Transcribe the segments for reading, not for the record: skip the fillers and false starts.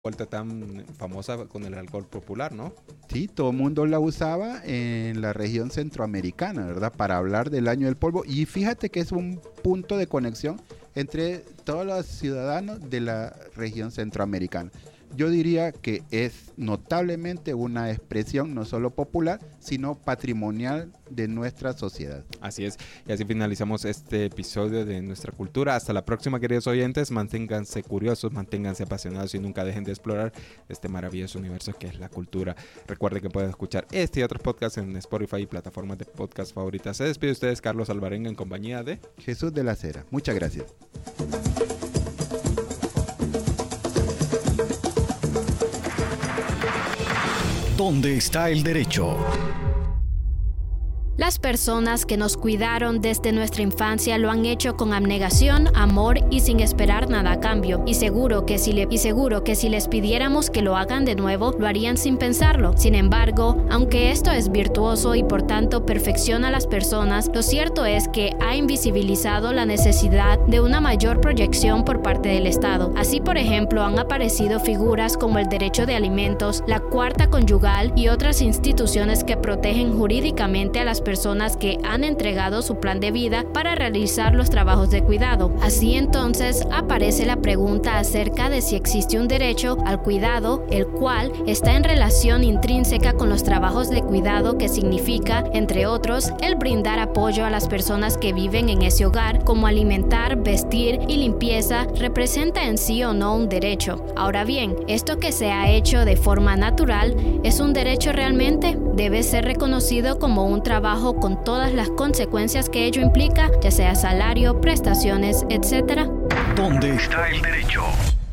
vuelta tan famosa con el alcohol popular, ¿no? Sí, todo el mundo la usaba en la región centroamericana, ¿verdad? Para hablar del año del polvo. Y fíjate que es un punto de conexión entre todos los ciudadanos de la región centroamericana. Yo diría que es notablemente una expresión no solo popular, sino patrimonial de nuestra sociedad. Así es, y así finalizamos este episodio de Nuestra Cultura. Hasta la próxima, queridos oyentes. Manténganse curiosos, manténganse apasionados y nunca dejen de explorar este maravilloso universo que es la cultura. Recuerden que pueden escuchar este y otros podcasts en Spotify y plataformas de podcast favoritas. Se despide de ustedes Carlos Alvarenga en compañía de Jesús de la Cera. Muchas gracias. ¿Dónde está el derecho? Las personas que nos cuidaron desde nuestra infancia lo han hecho con abnegación, amor y sin esperar nada a cambio. Y seguro que si les pidiéramos que lo hagan de nuevo, lo harían sin pensarlo. Sin embargo, aunque esto es virtuoso y por tanto perfecciona a las personas, lo cierto es que ha invisibilizado la necesidad de una mayor proyección por parte del Estado. Así, por ejemplo, han aparecido figuras como el derecho de alimentos, la cuarta conyugal y otras instituciones que protegen jurídicamente a las personas que han entregado su plan de vida para realizar los trabajos de cuidado. Así entonces aparece la pregunta acerca de si existe un derecho al cuidado, el cual está en relación intrínseca con los trabajos de cuidado que significa, entre otros, el brindar apoyo a las personas que viven en ese hogar, como alimentar, vestir y limpieza, representa en sí o no un derecho. Ahora bien, esto que se ha hecho de forma natural, ¿es un derecho realmente? Debe ser reconocido como un trabajo con todas las consecuencias que ello implica, ya sea salario, prestaciones, etc. ¿Dónde está el derecho?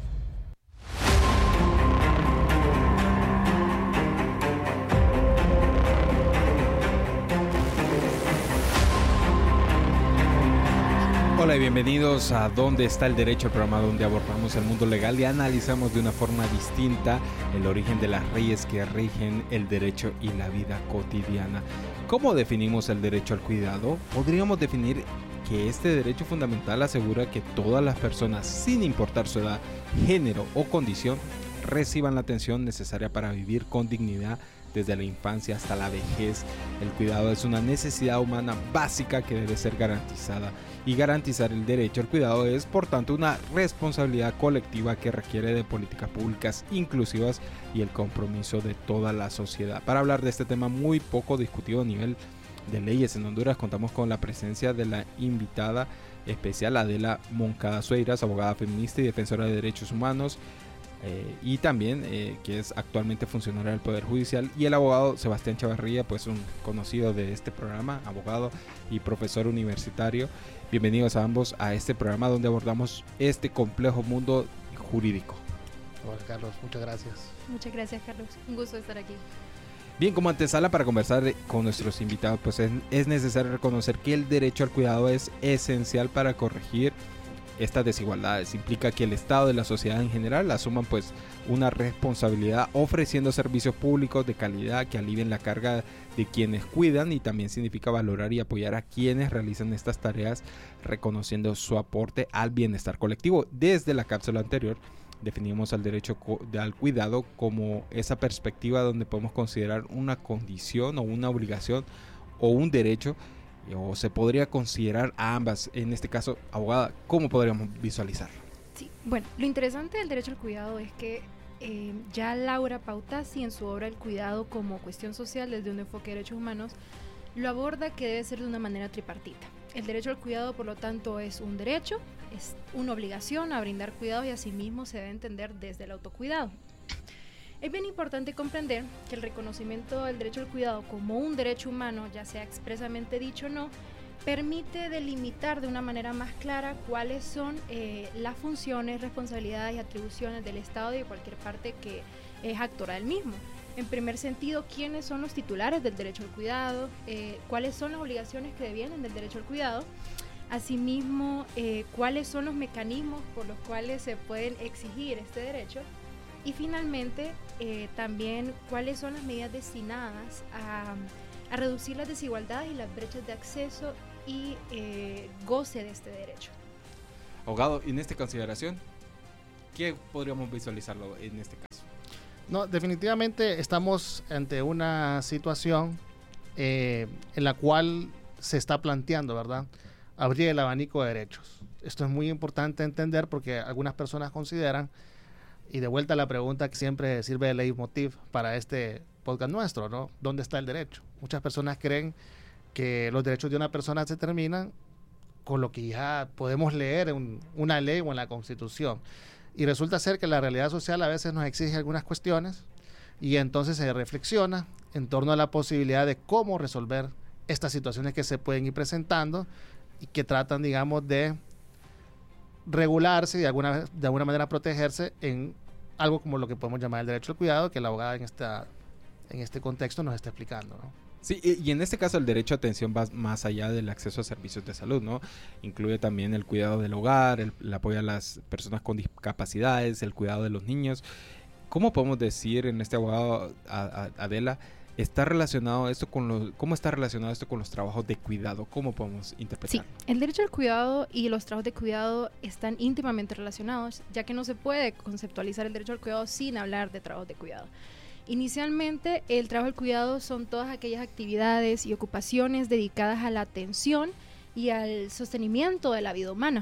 Hola y bienvenidos a ¿Dónde está el derecho? El programa donde abordamos el mundo legal y analizamos de una forma distinta el origen de las leyes que rigen el derecho y la vida cotidiana. ¿Cómo definimos el derecho al cuidado? Podríamos definir que este derecho fundamental asegura que todas las personas, sin importar su edad, género o condición, reciban la atención necesaria para vivir con dignidad desde la infancia hasta la vejez. El cuidado es una necesidad humana básica que debe ser garantizada, y garantizar el derecho al cuidado es, por tanto, una responsabilidad colectiva que requiere de políticas públicas inclusivas y el compromiso de toda la sociedad. Para hablar de este tema muy poco discutido a nivel de leyes en Honduras, contamos con la presencia de la invitada especial Adela Moncada Sueiras, abogada feminista y defensora de derechos humanos, y también que es actualmente funcionaria del Poder Judicial, y el abogado Sebastián Chavarría, pues un conocido de este programa, abogado y profesor universitario. Bienvenidos a ambos a este programa donde abordamos este complejo mundo jurídico. Hola Carlos, muchas gracias. Muchas gracias, Carlos, un gusto estar aquí. Bien, como antesala para conversar con nuestros invitados, pues es necesario reconocer que el derecho al cuidado es esencial para corregir estas desigualdades. Implica que el Estado y la sociedad en general asuman pues una responsabilidad ofreciendo servicios públicos de calidad que alivien la carga de quienes cuidan, y también significa valorar y apoyar a quienes realizan estas tareas, reconociendo su aporte al bienestar colectivo. Desde la cápsula anterior definimos al derecho al cuidado como esa perspectiva donde podemos considerar una condición o una obligación o un derecho, o se podría considerar a ambas. En este caso, abogada, ¿cómo podríamos visualizar? Sí, bueno, lo interesante del derecho al cuidado es que ya Laura Pautasi, en su obra El cuidado como cuestión social desde un enfoque de derechos humanos, lo aborda que debe ser de una manera tripartita. El derecho al cuidado, por lo tanto, es un derecho, es una obligación a brindar cuidado, y asimismo se debe entender desde el autocuidado. Es bien importante comprender que el reconocimiento del derecho al cuidado como un derecho humano, ya sea expresamente dicho o no, permite delimitar de una manera más clara cuáles son las funciones, responsabilidades y atribuciones del Estado y de cualquier parte que es actora del mismo. En primer sentido, quiénes son los titulares del derecho al cuidado, cuáles son las obligaciones que devienen del derecho al cuidado, asimismo cuáles son los mecanismos por los cuales se pueden exigir este derecho, y finalmente también cuáles son las medidas destinadas a reducir las desigualdades y las brechas de acceso y goce de este derecho. Abogado, en esta consideración, ¿Qué podríamos visualizarlo en este caso? No, definitivamente estamos ante una situación en la cual se está planteando, ¿verdad?, abrir el abanico de derechos. Esto es muy importante entender porque algunas personas consideran, y de vuelta a la pregunta que siempre sirve de leitmotiv para este podcast nuestro, ¿no? ¿Dónde está el derecho? Muchas personas creen que los derechos de una persona se terminan con lo que ya podemos leer en una ley o en la Constitución. Y resulta ser que la realidad social a veces nos exige algunas cuestiones y entonces se reflexiona en torno a la posibilidad de cómo resolver estas situaciones que se pueden ir presentando y que tratan, digamos, de regularse y de alguna manera protegerse en algo como lo que podemos llamar el derecho al cuidado, que la abogada en este contexto nos está explicando, ¿no? Sí, y en este caso el derecho a atención va más allá del acceso a servicios de salud, ¿no? Incluye también el cuidado del hogar, el apoyo a las personas con discapacidades, el cuidado de los niños. ¿Cómo podemos decir en este abogado, Adela, ¿cómo está relacionado esto con los trabajos de cuidado? ¿Cómo podemos interpretarlo? Sí, el derecho al cuidado y los trabajos de cuidado están íntimamente relacionados, ya que no se puede conceptualizar el derecho al cuidado sin hablar de trabajos de cuidado. Inicialmente, el trabajo al cuidado son todas aquellas actividades y ocupaciones dedicadas a la atención y al sostenimiento de la vida humana.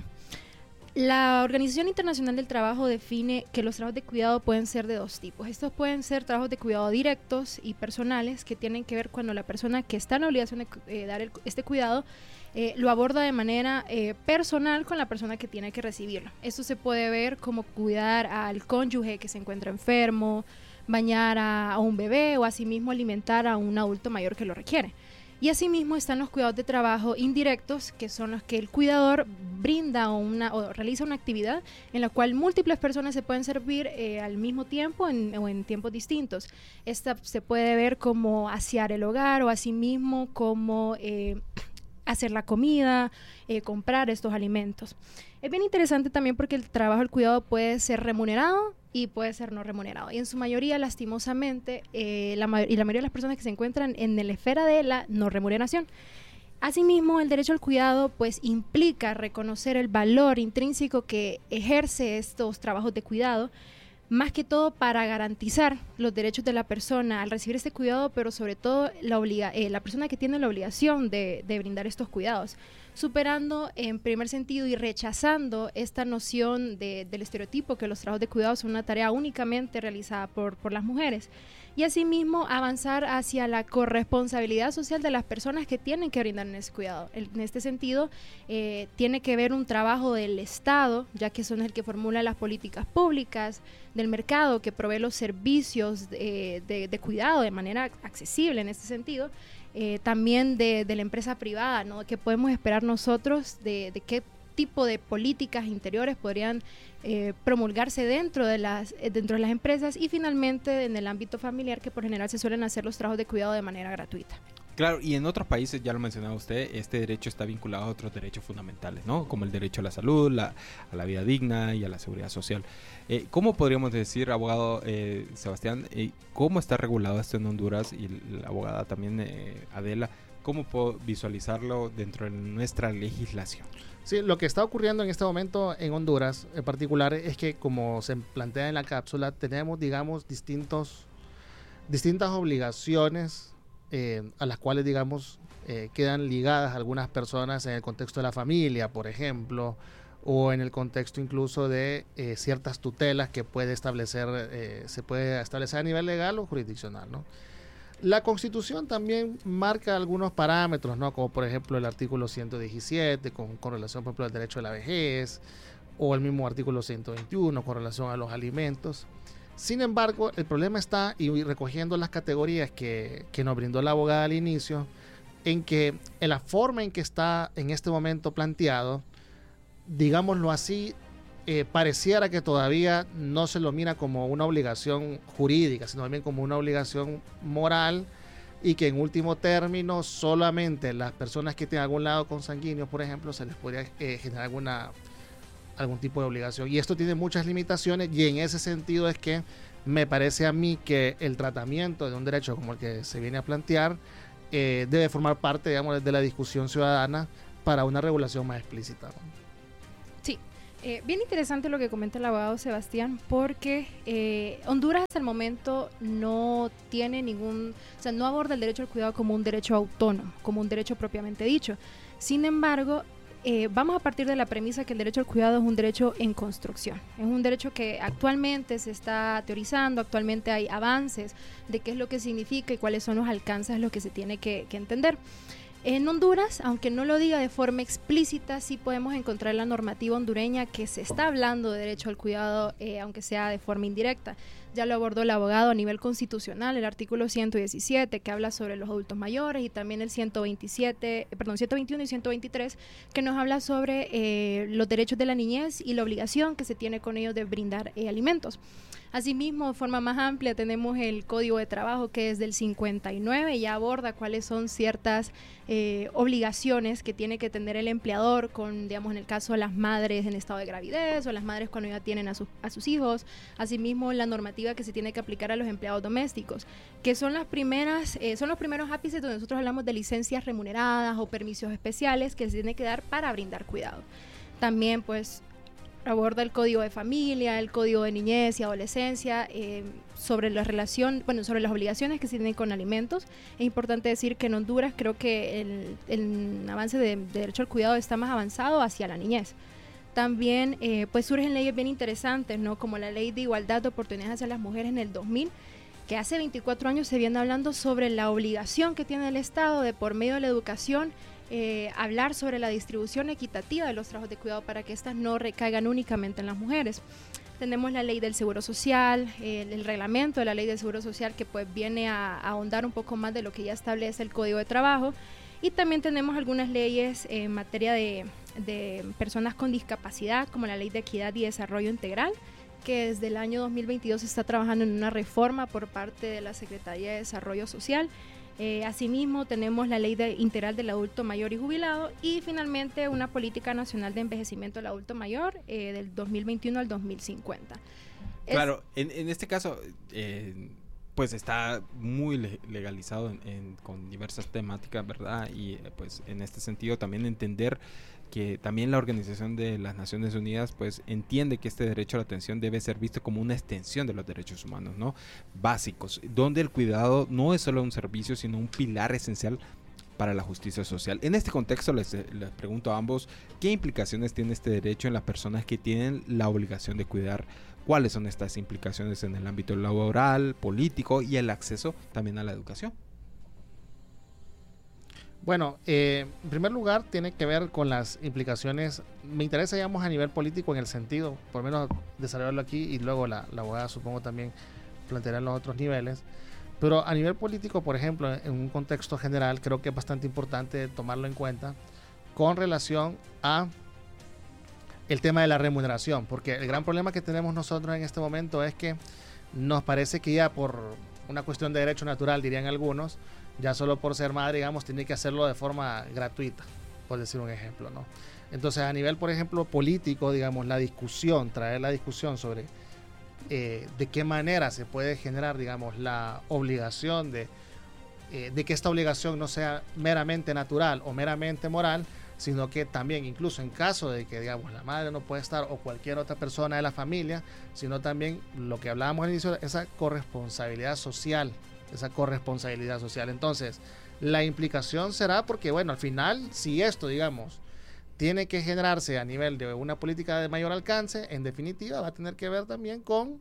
La Organización Internacional del Trabajo define que los trabajos de cuidado pueden ser de dos tipos. Estos pueden ser trabajos de cuidado directos y personales, que tienen que ver cuando la persona que está en la obligación de dar este cuidado lo aborda de manera personal con la persona que tiene que recibirlo. Esto se puede ver como cuidar al cónyuge que se encuentra enfermo, bañar a un bebé o asimismo alimentar a un adulto mayor que lo requiere. Y asimismo están los cuidados de trabajo indirectos, que son los que el cuidador brinda o realiza una actividad en la cual múltiples personas se pueden servir al mismo tiempo o en tiempos distintos. Esta se puede ver como asear el hogar o asimismo como hacer la comida, comprar estos alimentos. Es bien interesante también porque el trabajo al cuidado puede ser remunerado y puede ser no remunerado. Y en su mayoría, lastimosamente, la mayoría de las personas que se encuentran en la esfera de la no remuneración. Asimismo, el derecho al cuidado pues implica reconocer el valor intrínseco que ejerce estos trabajos de cuidado, más que todo para garantizar los derechos de la persona al recibir este cuidado, pero sobre todo la persona que tiene la obligación de brindar estos cuidados, superando en primer sentido y rechazando esta noción del estereotipo que los trabajos de cuidado son una tarea únicamente realizada por las mujeres. Y asimismo avanzar hacia la corresponsabilidad social de las personas que tienen que brindar ese cuidado. En este sentido, tiene que ver un trabajo del Estado, ya que son el que formula las políticas públicas, del mercado que provee los servicios de cuidado de manera accesible en este sentido, también de la empresa privada, ¿no? ¿Qué podemos esperar nosotros de qué tipo de políticas interiores podrían promulgarse dentro de las empresas y finalmente en el ámbito familiar, que por general se suelen hacer los trabajos de cuidado de manera gratuita? Claro, y en otros países, ya lo mencionaba usted, este derecho está vinculado a otros derechos fundamentales, ¿no? Como el derecho a la salud, a la vida digna y a la seguridad social. ¿Cómo podríamos decir, abogado Sebastián, cómo está regulado esto en Honduras? Y la abogada también, Adela, ¿cómo puedo visualizarlo dentro de nuestra legislación? Sí, lo que está ocurriendo en este momento en Honduras en particular es que, como se plantea en la cápsula, tenemos, digamos, distintas obligaciones a las cuales, digamos, quedan ligadas algunas personas en el contexto de la familia, por ejemplo, o en el contexto incluso de ciertas tutelas que se puede establecer a nivel legal o jurisdiccional, ¿no? La Constitución también marca algunos parámetros, ¿no? Como por ejemplo el artículo 117 con relación, por ejemplo, al derecho a la vejez, o el mismo artículo 121 con relación a los alimentos. Sin embargo, el problema está, y recogiendo las categorías que nos brindó la abogada al inicio, en que en la forma en que está en este momento planteado, digámoslo así, pareciera que todavía no se lo mira como una obligación jurídica, sino también como una obligación moral, y que en último término solamente las personas que tienen algún lado consanguíneo, por ejemplo, se les podría generar algún tipo de obligación. Y esto tiene muchas limitaciones, y en ese sentido es que me parece a mí que el tratamiento de un derecho como el que se viene a plantear debe formar parte, digamos, de la discusión ciudadana para una regulación más explícita, ¿no? Sí, Bien interesante lo que comenta el abogado Sebastián, porque Honduras hasta el momento no tiene no aborda el derecho al cuidado como un derecho autónomo, como un derecho propiamente dicho. Sin embargo, vamos a partir de la premisa que el derecho al cuidado es un derecho en construcción. Es un derecho que actualmente se está teorizando, actualmente hay avances de qué es lo que significa y cuáles son los alcances de lo que se tiene que entender. En Honduras, aunque no lo diga de forma explícita, sí podemos encontrar la normativa hondureña que se está hablando de derecho al cuidado, aunque sea de forma indirecta. Ya lo abordó el abogado a nivel constitucional, el artículo 117, que habla sobre los adultos mayores, y también el 121 y 123, que nos habla sobre los derechos de la niñez y la obligación que se tiene con ellos de brindar alimentos. Asimismo, de forma más amplia, tenemos el Código de Trabajo, que es del 59, ya aborda cuáles son ciertas obligaciones que tiene que tener el empleador con, digamos, en el caso de las madres en estado de gravidez o las madres cuando ya tienen a sus hijos. Asimismo, la normativa que se tiene que aplicar a los empleados domésticos, que son los primeros ápices donde nosotros hablamos de licencias remuneradas o permisos especiales que se tiene que dar para brindar cuidado. También, pues, aborda el Código de Familia, el Código de Niñez y Adolescencia, sobre sobre las obligaciones que se tienen con alimentos. Es importante decir que en Honduras creo que el avance de derecho al cuidado está más avanzado hacia la niñez. También pues surgen leyes bien interesantes, ¿no? Como la Ley de Igualdad de Oportunidades hacia las Mujeres en el 2000, que hace 24 años se viene hablando sobre la obligación que tiene el Estado de, por medio de la educación, hablar sobre la distribución equitativa de los trabajos de cuidado para que éstas no recaigan únicamente en las mujeres. Tenemos la ley del Seguro Social, el reglamento de la ley del Seguro Social, que pues viene a ahondar un poco más de lo que ya establece el Código de Trabajo, y también tenemos algunas leyes en materia de personas con discapacidad, como la Ley de Equidad y Desarrollo Integral, que desde el año 2022 se está trabajando en una reforma por parte de la Secretaría de Desarrollo Social. Asimismo, tenemos la Ley Integral del Adulto Mayor y Jubilado, y finalmente una Política Nacional de Envejecimiento del Adulto Mayor del 2021 al 2050. Claro, en este caso, pues está muy legalizado con diversas temáticas, ¿verdad? Y pues en este sentido también entender que también la Organización de las Naciones Unidas pues entiende que este derecho a la atención debe ser visto como una extensión de los derechos humanos, ¿no? Básicos, donde el cuidado no es solo un servicio, sino un pilar esencial para la justicia social. En este contexto les pregunto a ambos, ¿qué implicaciones tiene este derecho en las personas que tienen la obligación de cuidar? ¿Cuáles son estas implicaciones en el ámbito laboral, político y el acceso también a la educación? Bueno, en primer lugar tiene que ver con las implicaciones. Me interesa, digamos, a nivel político en el sentido, por lo menos desarrollarlo aquí, y luego la abogada supongo también planteará en los otros niveles. Pero a nivel político, por ejemplo, en un contexto general, creo que es bastante importante tomarlo en cuenta con relación a el tema de la remuneración, porque el gran problema que tenemos nosotros en este momento es que nos parece que ya por una cuestión de derecho natural, dirían algunos, ya solo por ser madre, digamos, tiene que hacerlo de forma gratuita, por decir un ejemplo, ¿no? Entonces, a nivel, por ejemplo, político, digamos, traer la discusión sobre de qué manera se puede generar, digamos, la obligación de que esta obligación no sea meramente natural o meramente moral, sino que también, incluso en caso de que, digamos, la madre no puede estar o cualquier otra persona de la familia, sino también lo que hablábamos al inicio, esa corresponsabilidad social. Entonces, la implicación será porque, bueno, al final, si esto, digamos, tiene que generarse a nivel de una política de mayor alcance, en definitiva va a tener que ver también con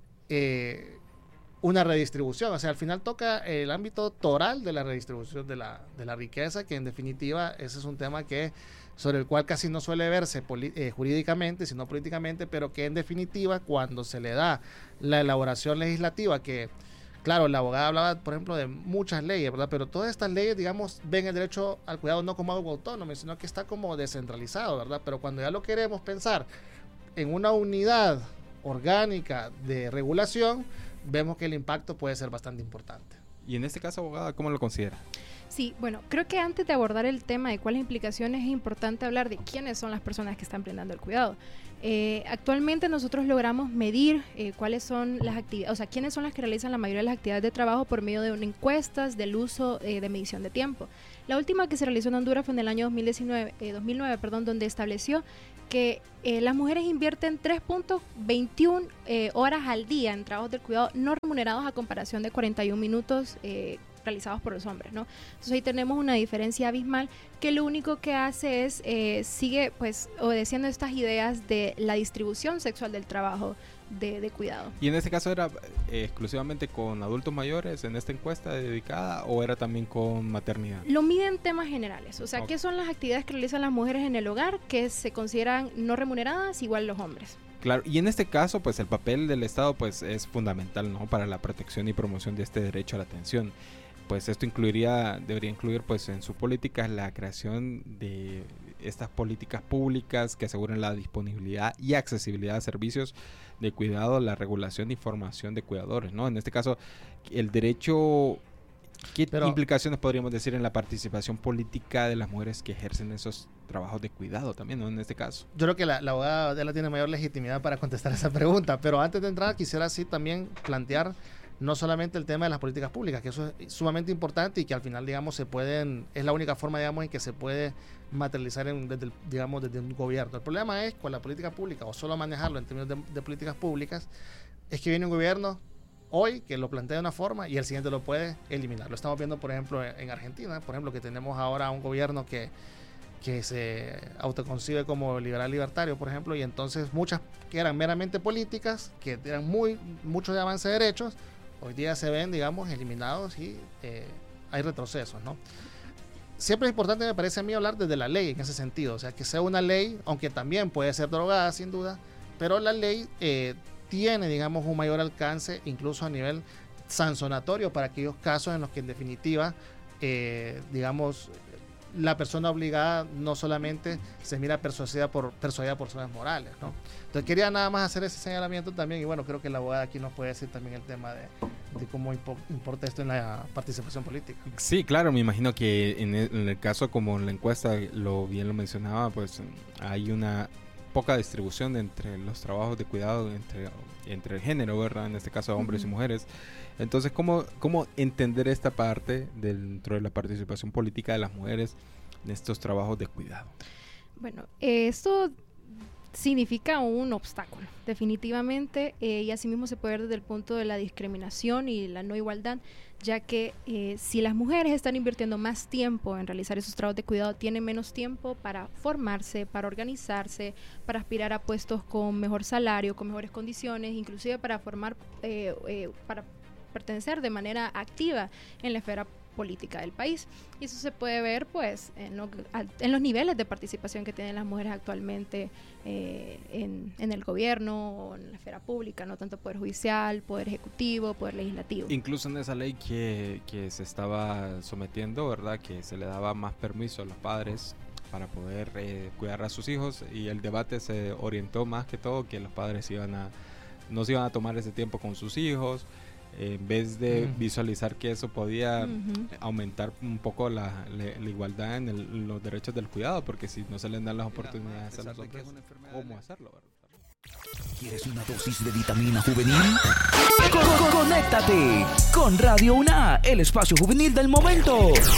una redistribución. O sea, al final toca el ámbito toral de la redistribución de la riqueza, que en definitiva ese es un tema sobre el cual casi no suele verse jurídicamente, sino políticamente, pero que en definitiva cuando se le da la elaboración legislativa, que claro, la abogada hablaba, por ejemplo, de muchas leyes, ¿verdad? Pero todas estas leyes, digamos, ven el derecho al cuidado no como algo autónomo, sino que está como descentralizado, ¿verdad? Pero cuando ya lo queremos pensar en una unidad orgánica de regulación, vemos que el impacto puede ser bastante importante. Y en este caso, abogada, ¿cómo lo considera? Sí, bueno, creo que antes de abordar el tema de cuáles implicaciones es importante hablar de quiénes son las personas que están brindando el cuidado. Actualmente nosotros logramos medir cuáles son las actividades, o sea, quiénes son las que realizan la mayoría de las actividades de trabajo por medio de encuestas del uso de medición de tiempo. La última que se realizó en Honduras fue en el año 2009, donde estableció que las mujeres invierten 3.21 horas al día en trabajos del cuidado no remunerados a comparación de 41 minutos realizados por los hombres, ¿no? Entonces ahí tenemos una diferencia abismal que lo único que hace es sigue pues obedeciendo estas ideas de la distribución sexual del trabajo de cuidado. ¿Y en este caso era exclusivamente con adultos mayores en esta encuesta dedicada o era también con maternidad? Lo miden temas generales, o sea, Okay. ¿qué son las actividades que realizan las mujeres en el hogar que se consideran no remuneradas igual los hombres? Claro, y en este caso, pues el papel del Estado pues es fundamental, ¿no? Para la protección y promoción de este derecho a la atención. Pues esto debería incluir pues en su política la creación de estas políticas públicas que aseguren la disponibilidad y accesibilidad a servicios de cuidado, la regulación y formación de cuidadores, ¿no? En este caso, el derecho, ¿qué implicaciones podríamos decir en la participación política de las mujeres que ejercen esos trabajos de cuidado también, ¿no? En este caso. Yo creo que la abogada Adela tiene mayor legitimidad para contestar esa pregunta, pero antes de entrar quisiera así también plantear no solamente el tema de las políticas públicas, que eso es sumamente importante y que al final, digamos, es la única forma, digamos, en que se puede materializar desde un gobierno. El problema es con la política pública, o solo manejarlo en términos de políticas públicas, es que viene un gobierno hoy que lo plantea de una forma y el siguiente lo puede eliminar. Lo estamos viendo, por ejemplo, en Argentina, por ejemplo, que tenemos ahora un gobierno que se autoconcibe como liberal libertario, por ejemplo, y entonces muchas que eran meramente políticas, que eran muchos de avance de derechos, hoy día se ven, digamos, eliminados y hay retrocesos, ¿no? Siempre es importante, me parece a mí, hablar desde la ley en ese sentido, o sea, que sea una ley, aunque también puede ser drogada, sin duda, pero la ley tiene, digamos, un mayor alcance, incluso a nivel sancionatorio para aquellos casos en los que en definitiva, digamos, la persona obligada no solamente se mira persuadida por razones morales, ¿no? Entonces quería nada más hacer ese señalamiento también y bueno, creo que la abogada aquí nos puede decir también el tema de cómo importa esto en la participación política. Sí, claro, me imagino que en el caso como en la encuesta bien lo mencionaba, pues hay una poca distribución entre los trabajos de cuidado entre el género, ¿verdad? En este caso hombres y mujeres. Entonces, ¿cómo entender esta parte dentro de la participación política de las mujeres en estos trabajos de cuidado? Bueno, esto significa un obstáculo, definitivamente, y asimismo se puede ver desde el punto de la discriminación y la no igualdad, ya que si las mujeres están invirtiendo más tiempo en realizar esos trabajos de cuidado, tienen menos tiempo para formarse, para organizarse, para aspirar a puestos con mejor salario, con mejores condiciones, inclusive para para pertenecer de manera activa en la esfera política del país. Y eso se puede ver pues en los niveles de participación que tienen las mujeres actualmente en el gobierno o en la esfera pública, no tanto poder judicial, poder ejecutivo, poder legislativo. Incluso en esa ley que se estaba sometiendo, ¿verdad? Que se le daba más permiso a los padres para poder cuidar a sus hijos, y el debate se orientó más que todo que los padres no se iban a tomar ese tiempo con sus hijos, en vez de visualizar que eso podía aumentar un poco la igualdad en los derechos del cuidado, porque si no se les dan las oportunidades a los hombres, ¿cómo hacerlo, verdad? ¿Quieres una dosis de vitamina juvenil? Conéctate con Radio UNA, el espacio juvenil del momento.